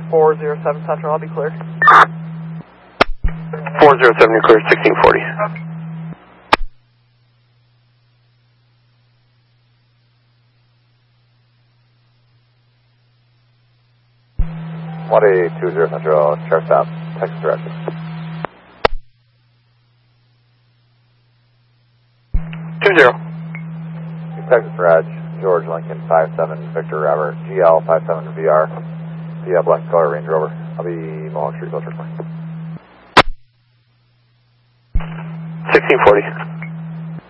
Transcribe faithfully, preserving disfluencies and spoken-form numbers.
four zero seven Central, I'll be clear. four zero seven, you're clear, sixteen forty. one eight two zero Central, chart stop, Texas direction. two zero. Texas Garage, George Lincoln five seven, Victor Robert, G L five seven V R, the uh, black color Range Rover. I'll be Mohawk Street, Filter. sixteen forty.